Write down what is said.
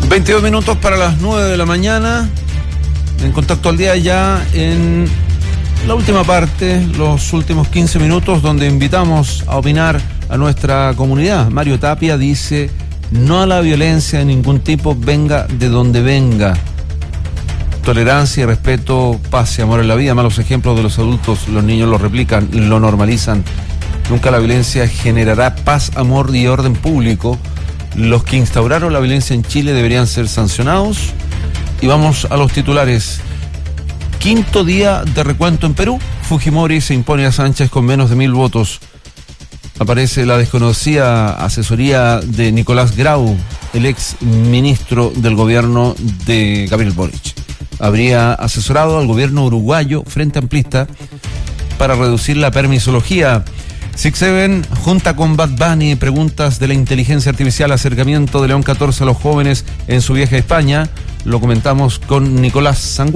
22 minutos para las 9 de la mañana. En Contacto al Día ya en la última parte, los últimos 15 minutos, donde invitamos a opinar a nuestra comunidad. Mario Tapia dice: no a la violencia de ningún tipo, venga de donde venga. Tolerancia y respeto, paz y amor en la vida. Malos ejemplos de los adultos, los niños lo replican, lo normalizan. Nunca la violencia generará paz, amor y orden público. Los que instauraron la violencia en Chile deberían ser sancionados. Y vamos a los titulares. Quinto día de recuento en Perú. Fujimori se impone a Sánchez con menos de 1.000 votos. Aparece la desconocida asesoría de Nicolás Grau, el ex ministro del gobierno de Gabriel Boric. Habría asesorado al gobierno uruguayo Frente Amplista para reducir la permisología. Six Seven junta con Bad Bunny, preguntas de la inteligencia artificial, acercamiento de León 14 a los jóvenes en su viaje a España. Lo comentamos con Nicolás Sanguino.